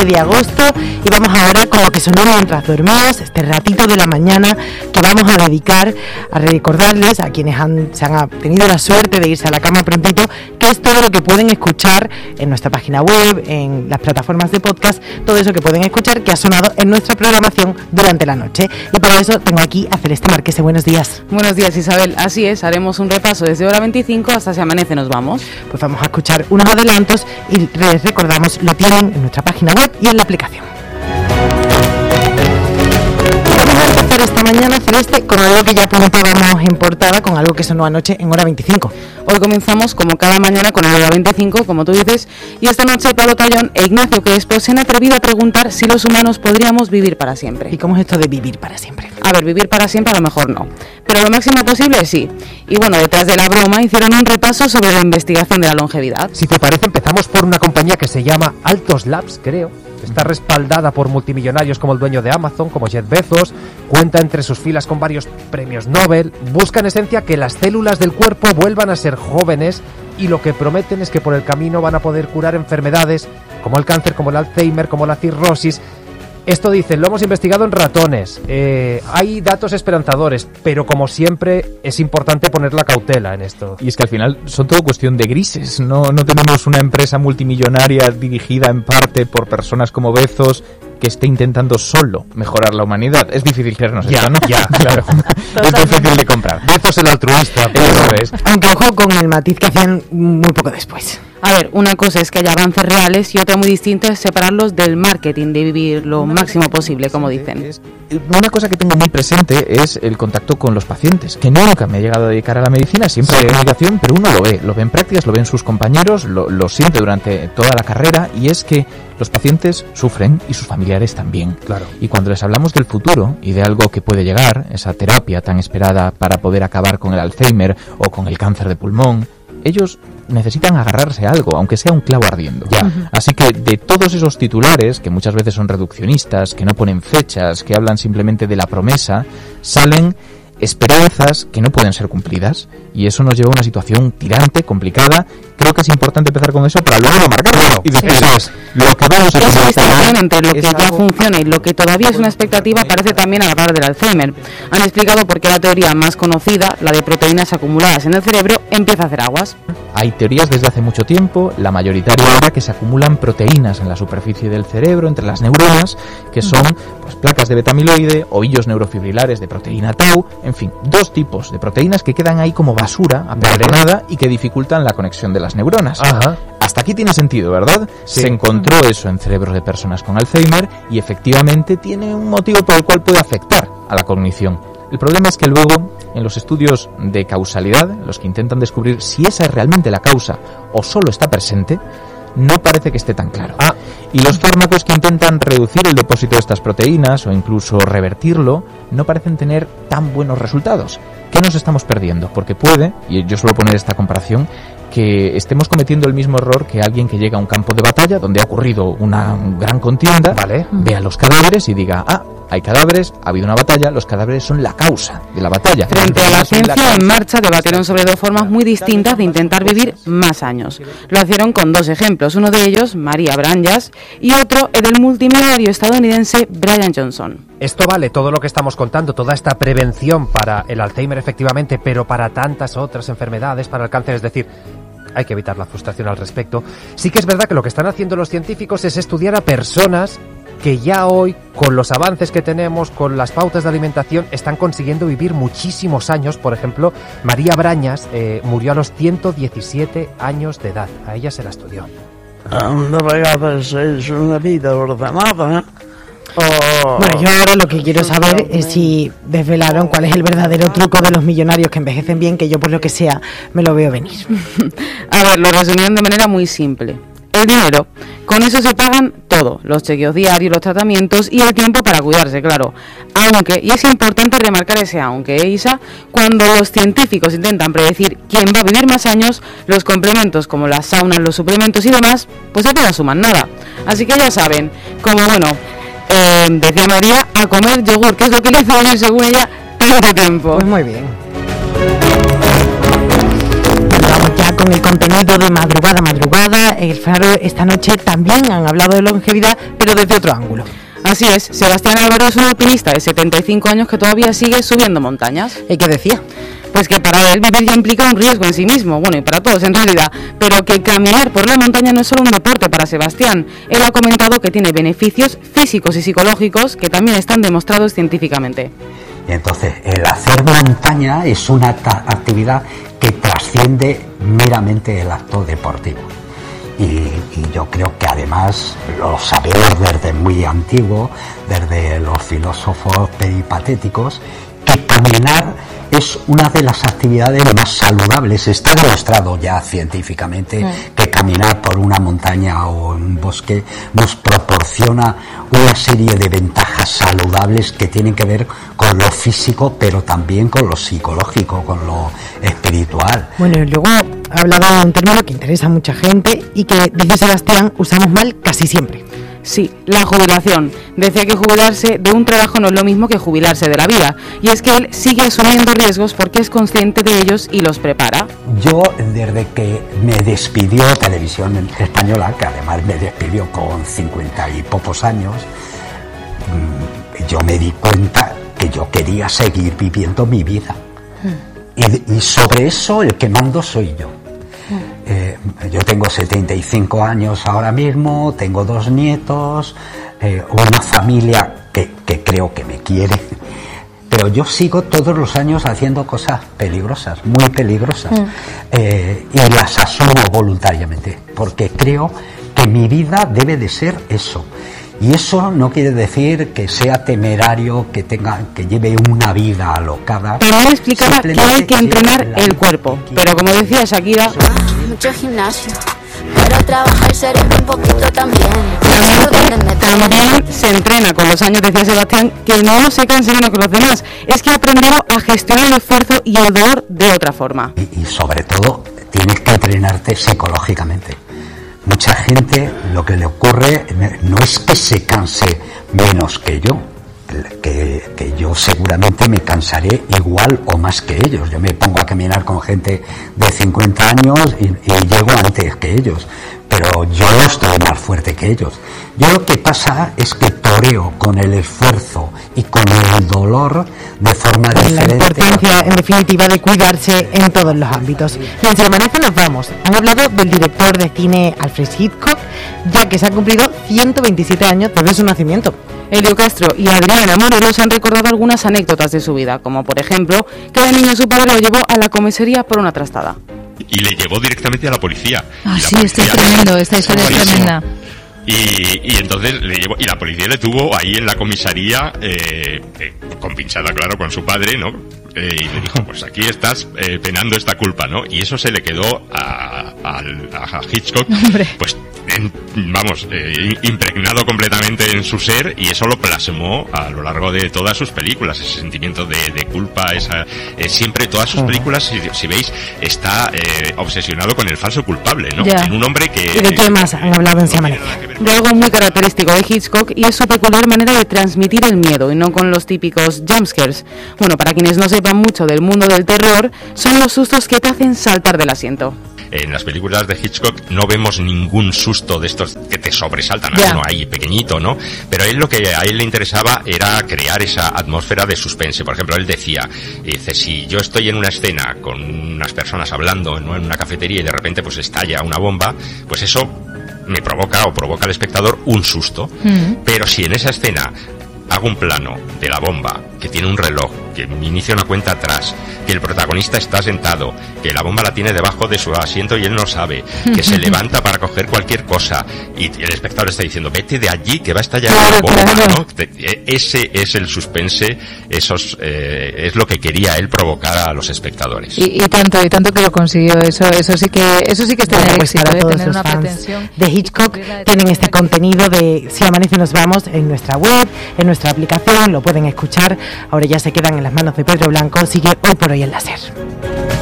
de agosto y vamos ahora con lo que sonó mientras dormías, este ratito de la mañana que vamos a dedicar a recordarles a quienes han tenido la suerte de irse a la cama prontito, que es todo lo que pueden escuchar en nuestra página web, en las plataformas de podcast, todo eso que pueden escuchar que ha sonado en nuestra programación durante la noche. Y para eso tengo aquí a Celeste Marquese. Buenos días. Buenos días, Isabel. Así es, haremos un repaso desde hora 25 hasta si amanece nos vamos. Pues vamos a escuchar unos adelantos y les recordamos, lo tienen en nuestra página web y en la aplicación. Vamos a empezar esta mañana, Celeste, con algo que ya apuntábamos en portada, con algo que sonó anoche en hora 25. Hoy comenzamos, como cada mañana, con el hora 25, como tú dices, y esta noche Pablo Tallón e Ignacio Crespo se han atrevido a preguntar si los humanos podríamos vivir para siempre. ¿Y cómo es esto de vivir para siempre? A ver, vivir para siempre a lo mejor no, pero lo máximo posible sí. Y bueno, detrás de la broma hicieron un repaso sobre la investigación de la longevidad. Si te parece, empezamos por una compañía que se llama Altos Labs, creo. Está respaldada por multimillonarios como el dueño de Amazon, como Jeff Bezos, cuenta entre sus filas con varios premios Nobel, busca en esencia que las células del cuerpo vuelvan a ser jóvenes y lo que prometen es que por el camino van a poder curar enfermedades como el cáncer, como el Alzheimer, como la cirrosis. Esto dicen, lo hemos investigado en ratones, hay datos esperanzadores, pero como siempre es importante poner la cautela en esto. Y es que al final son todo cuestión de grises, no tenemos una empresa multimillonaria dirigida en parte por personas como Bezos que esté intentando solo mejorar la humanidad. Es difícil creernos esto, ¿no? Ya, claro. Es difícil de comprar. Bezos el altruista. Eso es. Aunque ojo con el matiz que hacían muy poco después. A ver, una cosa es que haya avances reales y otra muy distinta es separarlos del marketing, de vivir lo máximo posible, como dicen. Una cosa que tengo muy presente es el contacto con los pacientes, que nunca me he llegado a dedicar a la medicina, siempre a la comunicación, pero uno lo ve en prácticas, lo ven sus compañeros, lo siente durante toda la carrera, y es que los pacientes sufren y sus familiares también. Claro. Y cuando les hablamos del futuro y de algo que puede llegar, esa terapia tan esperada para poder acabar con el Alzheimer o con el cáncer de pulmón, ellos necesitan agarrarse a algo, aunque sea un clavo ardiendo. Así que de todos esos titulares, que muchas veces son reduccionistas, que no ponen fechas, que hablan simplemente de la promesa, salen esperanzas que no pueden ser cumplidas, y eso nos lleva a una situación tirante, complicada. Creo que es importante empezar con eso para luego marcarlo. Y después, lo que vamos a esa hacer distinción entre lo que ya funciona y lo que todavía es una expectativa parece también hablar del Alzheimer. Han explicado por qué la teoría más conocida, la de proteínas acumuladas en el cerebro, empieza a hacer aguas. Hay teorías desde hace mucho tiempo, la mayoritaria era que se acumulan proteínas en la superficie del cerebro, entre las neuronas, que son pues, placas de beta-amiloide, ovillos neurofibrilares de proteína tau, en fin, dos tipos de proteínas que quedan ahí como basura, aperonada, y que dificultan la conexión de las neuronas. Ajá. Hasta aquí tiene sentido, ¿verdad? Sí. Se encontró eso en cerebros de personas con Alzheimer y efectivamente tiene un motivo por el cual puede afectar a la cognición. El problema es que luego, en los estudios de causalidad, los que intentan descubrir si esa es realmente la causa o solo está presente, no parece que esté tan claro. Y los fármacos que intentan reducir el depósito de estas proteínas o incluso revertirlo no parecen tener tan buenos resultados. ¿Qué nos estamos perdiendo? Porque puede, y yo suelo poner esta comparación, que estemos cometiendo el mismo error que alguien que llega a un campo de batalla donde ha ocurrido una gran contienda, Vale. vea los cadáveres y diga, hay cadáveres, ha habido una batalla, los cadáveres son la causa de la batalla. Frente a la ciencia en marcha debatieron sobre dos formas muy distintas de intentar vivir más años. Lo hicieron con dos ejemplos, uno de ellos, María Branjas, y otro, el del multimillonario estadounidense Brian Johnson. Esto vale todo lo que estamos contando, toda esta prevención para el Alzheimer efectivamente, pero para tantas otras enfermedades, para el cáncer, es decir, hay que evitar la frustración al respecto. Sí que es verdad que lo que están haciendo los científicos es estudiar a personas que ya hoy, con los avances que tenemos, con las pautas de alimentación, están consiguiendo vivir muchísimos años. Por ejemplo, María Brañas murió a los 117 años de edad. A ella se la estudió. De vegades és una vida ordenada. Bueno, yo ahora lo que quiero saber es si desvelaron cuál es el verdadero truco de los millonarios que envejecen bien, que yo por lo que sea me lo veo venir. A ver, lo resumieron de manera muy simple. El dinero, con eso se pagan todo, los chequeos diarios, los tratamientos y el tiempo para cuidarse, claro. Aunque, y es importante remarcar ese aunque, Isa, cuando los científicos intentan predecir quién va a vivir más años, los complementos como las saunas, los suplementos y demás, pues apenas suman nada. Así que ya saben, como bueno, decía María, a comer yogur, que es lo que le hace vivir, según ella, tanto tiempo. Pues muy bien. Vamos ya con el contenido de madrugada. El Faro esta noche también han hablado de longevidad, pero desde otro ángulo. Así es, Sebastián Álvaro es un alpinista de 75 años que todavía sigue subiendo montañas. ¿Y qué decía? Pues que para él vivir ya implica un riesgo en sí mismo, bueno, y para todos en realidad, pero que caminar por la montaña no es solo un deporte para Sebastián. Él ha comentado que tiene beneficios físicos y psicológicos que también están demostrados científicamente. Y entonces, el hacer montaña es una actividad que trasciende meramente el acto deportivo. Y yo creo que además lo sabemos desde muy antiguo, desde los filósofos peripatéticos, que caminar es una de las actividades más saludables. Está demostrado ya científicamente que caminar por una montaña o en un bosque nos proporciona una serie de ventajas saludables que tienen que ver con lo físico, pero también con lo psicológico, con lo espiritual. Bueno, y luego ha hablado de un término que interesa a mucha gente y que, dice Sebastián, usamos mal casi siempre. Sí, la jubilación. Decía que jubilarse de un trabajo no es lo mismo que jubilarse de la vida. Y es que él sigue asumiendo riesgos porque es consciente de ellos y los prepara. Yo, desde que me despidió Televisión Española, que además me despidió con 50 y pocos años, yo me di cuenta que yo quería seguir viviendo mi vida. Y sobre eso el que mando soy yo. Yo tengo 75 años ahora mismo, tengo 2 nietos, una familia que creo que me quiere, pero yo sigo todos los años haciendo cosas peligrosas, muy peligrosas, y las asumo voluntariamente, porque creo que mi vida debe de ser eso. Y eso no quiere decir que sea temerario, que lleve una vida alocada. También explicaba que hay que entrenar el cuerpo, pero como decía Shakira, mucho gimnasio, pero trabajar cerebro un poquito también. También se entrena con los años, decía Sebastián, que no se canse menos que los demás. Es que ha aprendido a gestionar el esfuerzo y el dolor de otra forma. Y sobre todo, tienes que entrenarte psicológicamente. Mucha gente lo que le ocurre no es que se canse menos que yo, que yo seguramente me cansaré igual o más que ellos. Yo me pongo a caminar con gente de 50 años y llego antes que ellos, pero yo no estoy más fuerte que ellos. Yo lo que pasa es que toreo con el esfuerzo y con el dolor de forma diferente. La importancia, en definitiva, de cuidarse en todos los ámbitos. Bien, si amanece nos vamos. Han hablado del director de cine Alfred Hitchcock, ya que se han cumplido 127 años desde su nacimiento. Elio Castro y Adriana Morelos han recordado algunas anécdotas de su vida, como por ejemplo, que de niño su padre lo llevó a la comisaría por una trastada. Y le llevó directamente a la policía. Sí, esto es tremendo, esta historia es tremenda. Y entonces le llevó, y la policía le tuvo ahí en la comisaría, compinchada, claro, con su padre, ¿no? Y le dijo, pues aquí estás penando esta culpa, ¿no? Y eso se le quedó a Hitchcock, ¡hombre! Pues impregnado completamente en su ser, y eso lo plasmó a lo largo de todas sus películas, ese sentimiento de culpa, siempre todas sus películas, si veis, está obsesionado con el falso culpable, ¿no? En un hombre que... ¿Y de qué más han hablado en Semana? De algo muy característico de Hitchcock, y es su peculiar manera de transmitir el miedo, y no con los típicos jumpscares. Bueno, para quienes no sepan mucho del mundo del terror, son los sustos que te hacen saltar del asiento. En las películas de Hitchcock no vemos ningún susto de estos que te sobresaltan, no ahí pequeñito, ¿no? Pero él, lo que a él le interesaba era crear esa atmósfera de suspense. Por ejemplo, él dice, si yo estoy en una escena con unas personas hablando, ¿no?, en una cafetería, y de repente pues estalla una bomba, pues eso me provoca al espectador un susto. Pero si en esa escena hago un plano de la bomba, que tiene un reloj, que inicia una cuenta atrás, que el protagonista está sentado, que la bomba la tiene debajo de su asiento y él no sabe, que se levanta para coger cualquier cosa, y el espectador está diciendo, vete de allí que va a estallar la bomba, ¿no? Ese es el suspense, es lo que quería él provocar a los espectadores. Y tanto que lo consiguió. Eso sí que es tener éxito, tener una pretensión. De Hitchcock tienen este contenido de Si amanece nos vamos en nuestra web, en nuestra aplicación, lo pueden escuchar. Ahora ya se quedan en las manos de Pedro Blanco. Sigue Hoy por Hoy en la SER.